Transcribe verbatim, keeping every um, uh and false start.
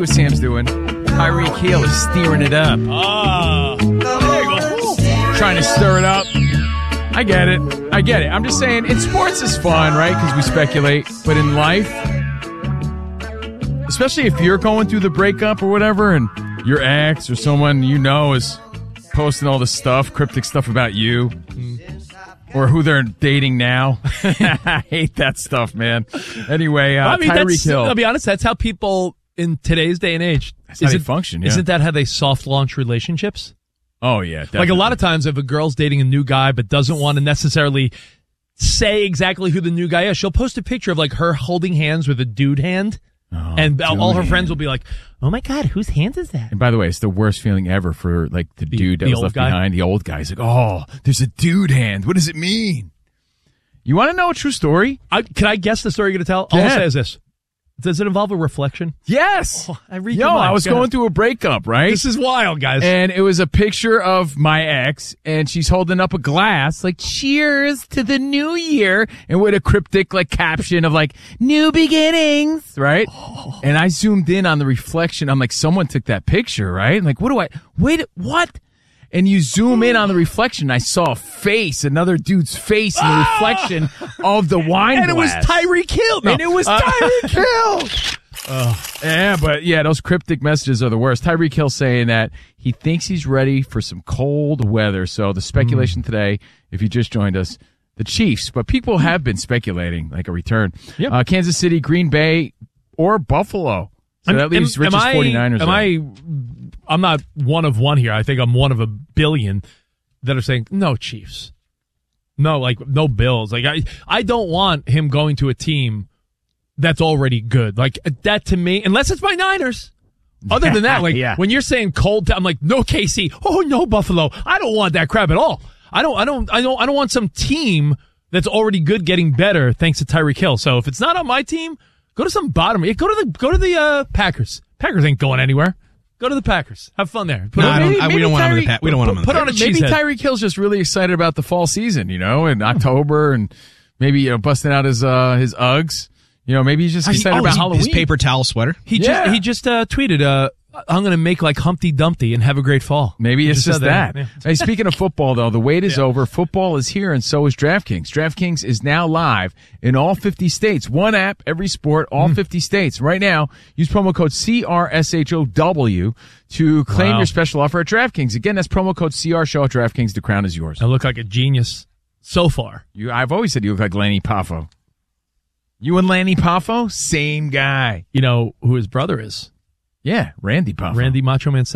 what Sam's doing. Tyreek Hill is steering it up. Ah, there you go. Trying to stir it up. I get it. I get it. I'm just saying, in sports is fun, right? Because we speculate. But in life, especially if you're going through the breakup or whatever, and your ex or someone you know is posting all this stuff, cryptic stuff about you, or who they're dating now. I hate that stuff, man. Anyway, uh, I mean, Tyreek Hill. I'll be honest, that's how people in today's day and age. That's how they function, yeah. Isn't that how they soft launch relationships? Oh, yeah. Definitely. Like a lot of times if a girl's dating a new guy but doesn't want to necessarily say exactly who the new guy is, she'll post a picture of like her holding hands with a dude hand. Oh, and all her hand. friends will be like, oh my God, whose hand is that? And by the way, it's the worst feeling ever for like the, the dude that the was left guy? behind. The old guy. He's like, oh, there's a dude hand. What does it mean? You want to know a true story? I, can I guess the story you're going to tell? All I'll say is this. Does it involve a reflection? Yes. Oh, I read Yo, your mind. I was Go going ahead. through a breakup, right? This is wild, guys. And it was a picture of my ex, and she's holding up a glass, like, cheers to the new year, and with a cryptic, like, caption of, like, new beginnings, right? Oh. And I zoomed in on the reflection. I'm like, someone took that picture, right? I'm like, what do I, wait, what? And you zoom in on the reflection, I saw a face, another dude's face in the reflection of the wine and glass. And it was Tyreek Hill. No. And it was uh, Tyreek Hill. Oh. Yeah, but yeah, those cryptic messages are the worst. Tyreek Hill saying that he thinks he's ready for some cold weather. So the speculation mm. today, if you just joined us, the Chiefs. But people have been speculating like a return. Yep. Uh, Kansas City, Green Bay, or Buffalo. So am, that leaves am, Rich's am I, 49ers. Am I, I'm not one of one here. I think I'm one of a billion that are saying, no Chiefs. No, like, no Bills. Like, I, I don't want him going to a team that's already good. Like, that to me, unless it's my Niners. Other than that, like, yeah. when you're saying cold, I'm like, no K C. Oh, no Buffalo. I don't want that crap at all. I don't, I don't, I don't, I don't want some team that's already good getting better thanks to Tyreek Hill. So if it's not on my team, go to some bottom. Go to the, go to the, uh, Packers. Packers ain't going anywhere. Go to the Packers. Have fun there. Put no, on, I don't, I, we don't want him in the Packers. We don't want him in the Put on a Maybe cheesehead. Tyreek Hill's just really excited about the fall season, you know, in October, and maybe, you know, busting out his, uh, his Uggs. You know, maybe he's just excited oh, about his, Halloween. His paper towel sweater. He yeah. just, he just, uh, tweeted, uh, I'm going to make like Humpty Dumpty and have a great fall. Maybe it's just, just that. that. Yeah. Hey, speaking of football, though, the wait is yeah. over. Football is here, and so is DraftKings. DraftKings is now live in all fifty states. One app, every sport, all mm. fifty states. Right now, use promo code C R S H O W to claim wow. your special offer at DraftKings. Again, that's promo code C R Show at DraftKings. The crown is yours. I look like a genius so far. You, I've always said you look like Lanny Poffo. You and Lanny Poffo, same guy. You know who his brother is? Yeah, Randy Poffo. Randy Macho Man